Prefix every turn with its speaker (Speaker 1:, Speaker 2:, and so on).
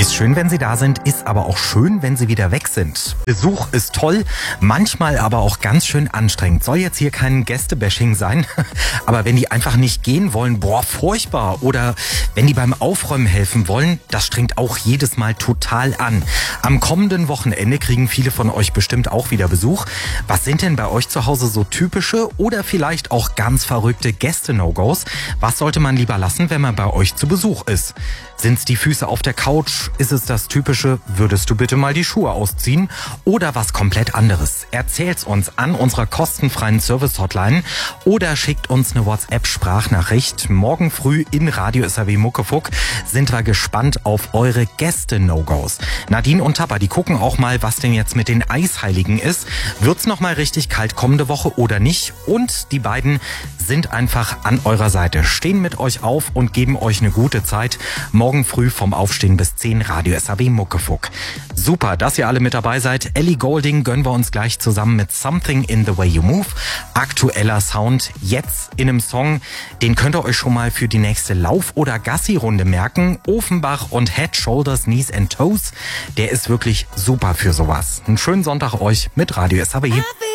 Speaker 1: Ist schön, wenn Sie da sind, ist aber auch schön, wenn Sie wieder weg sind. Besuch ist toll, manchmal aber auch ganz schön anstrengend. Soll jetzt hier kein Gästebashing sein, aber wenn die einfach nicht gehen wollen, boah, furchtbar. Oder wenn die beim Aufräumen helfen wollen, das strengt auch jedes Mal total an. Am kommenden Wochenende kriegen viele von euch bestimmt auch wieder Besuch. Was sind denn bei euch zu Hause so typische oder vielleicht auch ganz verrückte Gäste-No-Gos? Was sollte man lieber lassen, wenn man bei euch zu Besuch ist? Sind's die Füße auf der Couch? Ist es das typische, würdest du bitte mal die Schuhe ausziehen? Oder was komplett anderes? Erzählt's uns an unserer kostenfreien Service-Hotline oder schickt uns eine WhatsApp-Sprachnachricht. Morgen früh in Radio SAW Muckefuck sind wir gespannt auf eure Gäste-No-Gos. Nadine und Tapper, die gucken auch mal, was denn jetzt mit den Eisheiligen ist. Wird's noch mal richtig kalt kommende Woche oder nicht? Und die beiden sind einfach an eurer Seite, stehen mit euch auf und geben euch eine gute Zeit. Morgen früh vom Aufstehen bis 10 Radio SAW Muckefuck. Super, dass ihr alle mit dabei seid. Ellie Goulding gönnen wir uns gleich zusammen mit Something in the Way You Move. Aktueller Sound jetzt in einem Song, den könnt ihr euch schon mal für die nächste Lauf- oder Gassi-Runde merken. Offenbach und Head, Shoulders, Knees and Toes. Der ist wirklich super für sowas. Einen schönen Sonntag euch mit Radio SAW.